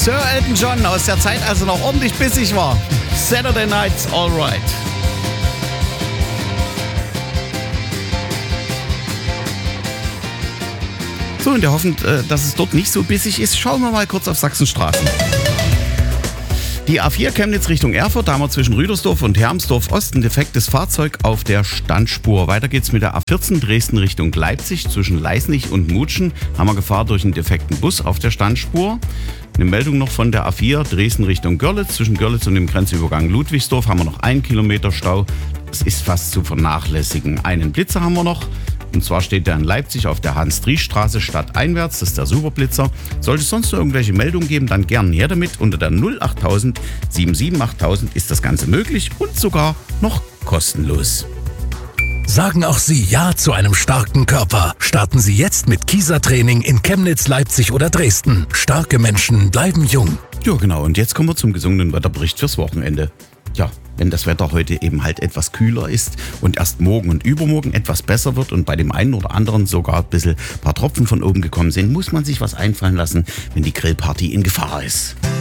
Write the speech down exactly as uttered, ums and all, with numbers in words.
Sir Elton John aus der Zeit, als er noch ordentlich bissig war. Saturday Night's Alright. So, in der Hoffnung, dass es dort nicht so bissig ist, schauen wir mal kurz auf Sachsenstraßen. Die A vier Chemnitz Richtung Erfurt, da haben wir zwischen Rüdersdorf und Hermsdorf Ost ein defektes Fahrzeug auf der Standspur. Weiter geht's mit der A vierzehn Dresden Richtung Leipzig. Zwischen Leisnig und Mutschen haben wir Gefahr durch einen defekten Bus auf der Standspur. Eine Meldung noch von der A vier Dresden Richtung Görlitz. Zwischen Görlitz und dem Grenzübergang Ludwigsdorf haben wir noch einen Kilometer Stau. Das ist fast zu vernachlässigen. Einen Blitzer haben wir noch. Und zwar steht der in Leipzig auf der Hans-Dries-Straße stadteinwärts. Das ist der Superblitzer. Sollte es sonst noch irgendwelche Meldungen geben, dann gern her damit. Unter der null achttausend sieben sieben achttausend ist das Ganze möglich und sogar noch kostenlos. Sagen auch Sie Ja zu einem starken Körper. Starten Sie jetzt mit Kieser-Training in Chemnitz, Leipzig oder Dresden. Starke Menschen bleiben jung. Ja, genau. Und jetzt kommen wir zum gesungenen Wetterbericht fürs Wochenende. Ja, wenn das Wetter heute eben halt etwas kühler ist und erst morgen und übermorgen etwas besser wird und bei dem einen oder anderen sogar ein bisschen ein paar Tropfen von oben gekommen sind, muss man sich was einfallen lassen, wenn die Grillparty in Gefahr ist.